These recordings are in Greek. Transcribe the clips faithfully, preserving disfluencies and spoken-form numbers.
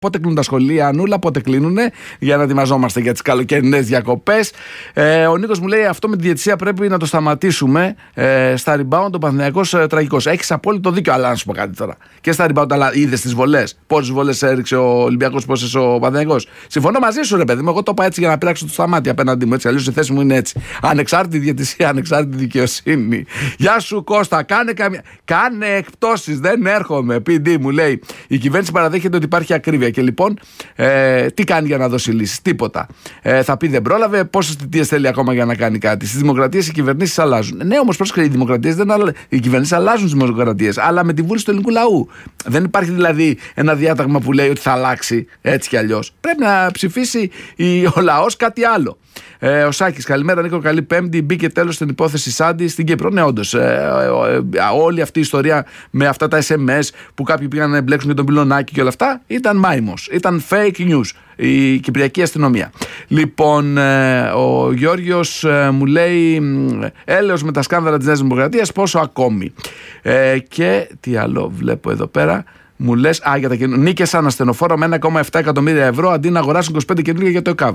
Πότε κλείνουν τα σχολεία, Ανούλα, πότε κλείνουνε, για να ετοιμαζόμαστε για τις καλοκαιρινές διακοπές. Ε, ο Νίκος μου λέει: αυτό με τη διαιτησία πρέπει να το σταματήσουμε. Ε, στα rebound ο Παναθηναϊκός ε, τραγικός. Έχεις απόλυτο δίκιο, αλλά να σου πω κάτι τώρα. Και στα rebound, αλλά είδες τις βολές. Πόσες βολές έριξε ο Ολυμπιακός, πόσες ο Παναθηναϊκός. Συμφωνώ μαζί σου, ρε παιδί μου. Εγώ το είπα έτσι για να πειράξω το σταμάτη απέναντί μου. Έτσι, αλλιώς η θέση μου είναι έτσι. Ανεξάρτητη διαιτησία, ανεξάρτητη δικαιοσύνη. Γεια σου Κώστα, κάνε, καμιά... κάνε εκπτώσεις. Δεν έρχομαι. πι ντι μου λέει: η κυβέρνηση παραδέχεται ότι υπάρχει ακρίβεια. Και λοιπόν, ε, τι κάνει για να δώσει λύσεις? Τίποτα. Ε, θα πει δεν πρόλαβε, πόσες θητείες θέλει ακόμα για να κάνει κάτι. Στις δημοκρατίες οι κυβερνήσεις αλλάζουν. Ναι, όμως πρόσεχε, οι δημοκρατίες δεν αλλα... οι κυβερνήσεις αλλάζουν στις δημοκρατίες, αλλά με τη βούληση του ελληνικού λαού. Δεν υπάρχει δηλαδή ένα διάταγμα που λέει ότι θα αλλάξει έτσι κι αλλιώς. Πρέπει να ψηφίσει ο λαός κάτι άλλο. Ε, ο Σάκης, καλημέρα Νίκο, καλή Πέμπτη. Μπήκε τέλος στην υπόθεση Σάντι στην Κύπρο. Ναι, όντως. Ε, ε, ε, όλη αυτή η ιστορία με αυτά τα ες εμ ες που κάποιοι πήγαν να εμπλέξουν για τον πυλωνάκι και όλα αυτά ήταν μάιμος. Ήταν fake news. Η κυπριακή αστυνομία. Λοιπόν, ε, ο Γιώργος ε, μου λέει: έλεος με τα σκάνδαλα της Νέας Δημοκρατίας, πόσο ακόμη. Ε, και τι άλλο βλέπω εδώ πέρα. Μου λες, α, για τα καινούργια. Νίκες σαν ασθενοφόρο με ένα κόμμα επτά εκατομμύρια ευρώ αντί να αγοράσουν είκοσι πέντε καινούργια για το ΕΚΑΒ.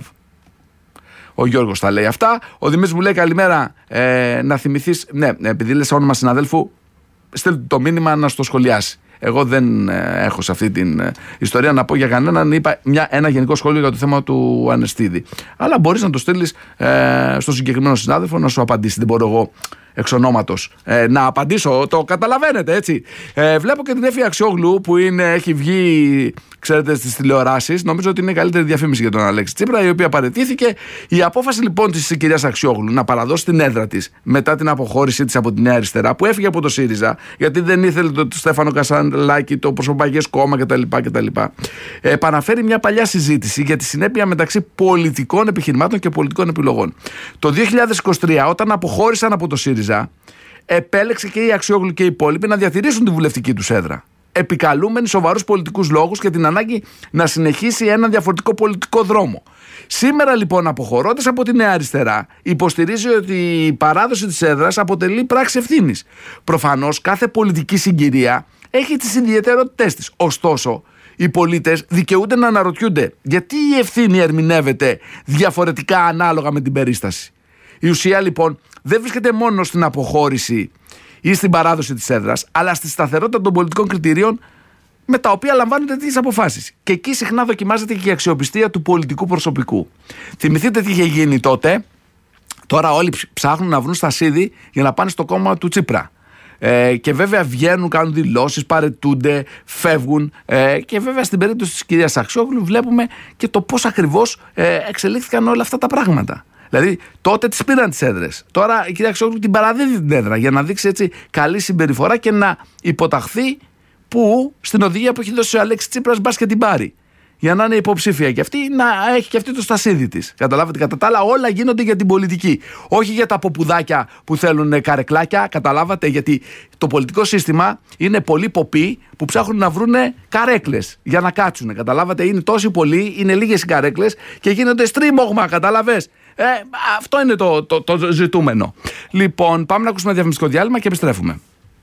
Ο Γιώργος τα λέει αυτά. Ο Δημήτρης μου λέει: καλημέρα. Ε, να θυμηθείς. Ναι, επειδή λες όνομα συναδέλφου, στείλτε το μήνυμα να στο σχολιάσει. Εγώ δεν ε, έχω σε αυτή την ε, ιστορία να πω για κανέναν. Είπα μια, ένα γενικό σχόλιο για το θέμα του Ανεστίδη. Αλλά μπορείς να το στείλεις ε, στο συγκεκριμένο συνάδελφο να σου απαντήσει. Δεν μπορώ εγώ εξ ονόματος ε, να απαντήσω. Το καταλαβαίνετε, έτσι. Ε, βλέπω και την Έφη Αξιόγλου που είναι, έχει βγει, ξέρετε, στις τηλεοράσεις. Νομίζω ότι είναι η καλύτερη διαφήμιση για τον Αλέξη Τσίπρα, η οποία παραιτήθηκε. Η απόφαση λοιπόν της κυρίας Αξιόγλου να παραδώσει την έδρα της μετά την αποχώρησή της από τη Νέα Αριστερά, που έφυγε από το ΣΥΡΙΖΑ, γιατί δεν ήθελε τον Στέφανο Κασανλάκη, το Προσωπαγές κόμμα κτλ. κτλ. Ε, επαναφέρει μια παλιά συζήτηση για τη συνέπεια μεταξύ πολιτικών επιχειρημάτων και πολιτικών επιλογών. Το δύο χιλιάδες είκοσι τρία, όταν αποχώρησαν από το ΣΥΡΙΖΑ, επέλεξε και η Αξιόγλου και οι υπόλοιποι να διατηρήσουν τη βουλευτική τους έδρα, επικαλούμενοι σοβαρούς πολιτικούς λόγους και την ανάγκη να συνεχίσει έναν διαφορετικό πολιτικό δρόμο. Σήμερα λοιπόν, αποχωρώντας από τη Νέα Αριστερά, υποστηρίζει ότι η παράδοση της έδρας αποτελεί πράξη ευθύνης. Προφανώς κάθε πολιτική συγκυρία έχει τις ιδιαιτερότητές της. Ωστόσο, οι πολίτες δικαιούνται να αναρωτιούνται γιατί η ευθύνη ερμηνεύεται διαφορετικά ανάλογα με την περίσταση. Η ουσία λοιπόν δεν βρίσκεται μόνο στην αποχώρηση ή στην παράδοση της έδρας, αλλά στη σταθερότητα των πολιτικών κριτηρίων με τα οποία λαμβάνονται τις αποφάσεις. Και εκεί συχνά δοκιμάζεται και η αξιοπιστία του πολιτικού προσωπικού. Θυμηθείτε τι είχε γίνει τότε. Τώρα όλοι ψάχνουν να βρουν στασίδι για να πάνε στο κόμμα του Τσίπρα. Ε, και βέβαια βγαίνουν, κάνουν δηλώσεις, παρετούνται, φεύγουν. Ε, και βέβαια στην περίπτωση της κυρίας Αξιόγλου βλέπουμε και το πώς ακριβώς ε, εξελίχθηκαν όλα αυτά τα πράγματα. Δηλαδή τότε τις πήραν τις έδρες. Τώρα η κυρία Αξιόγλου την παραδίδει την έδρα για να δείξει έτσι καλή συμπεριφορά και να υποταχθεί που στην οδηγία που έχει δώσει ο Αλέξης Τσίπρας, μπας και την πάρει. Για να είναι υποψήφια και αυτή, να έχει και αυτή το στασίδι της. Καταλάβετε, κατά τα άλλα, όλα γίνονται για την πολιτική. Όχι για τα ποπουδάκια που θέλουν καρεκλάκια. Καταλάβατε, γιατί το πολιτικό σύστημα είναι πολλοί ποποί που ψάχνουν να βρουν καρέκλες για να κάτσουν. Καταλάβατε, είναι τόσοι πολλοί, είναι λίγες οι καρέκλες και γίνονται στρίμωγμα. Καταλαβες. Ε, αυτό είναι το, το, το ζητούμενο. Λοιπόν, πάμε να ακούσουμε διαφημιστικό διάλειμμα και επιστρέφουμε.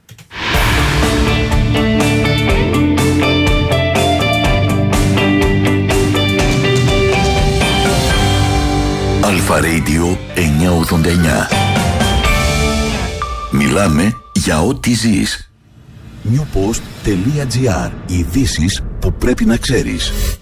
Αλφα Radio εννιακόσια ογδόντα εννιά. Μιλάμε για ό,τι ζεις. νιου ποστ τελεία τζι άρ. Ειδήσεις που πρέπει να ξέρεις.